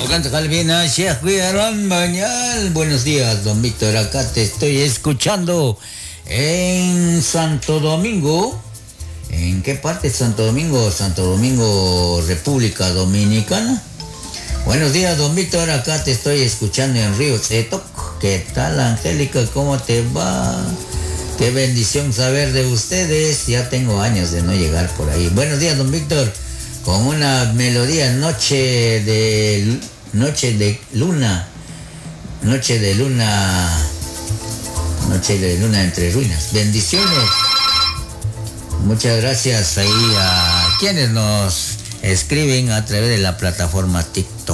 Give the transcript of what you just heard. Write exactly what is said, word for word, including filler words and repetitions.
Buenos días, don Víctor. Acá te estoy escuchando en Santo Domingo. ¿En qué parte de Santo Domingo? Santo Domingo, República Dominicana. Buenos días, don Víctor. Acá te estoy escuchando en Río Seto. ¿Qué tal, Angélica? ¿Cómo te va? Qué bendición saber de ustedes. Ya tengo años de no llegar por ahí. Buenos días, don Víctor. Con una melodía, noche de noche de luna, noche de luna, noche de luna entre ruinas. Bendiciones. Muchas gracias ahí a quienes nos escriben a través de la plataforma TikTok.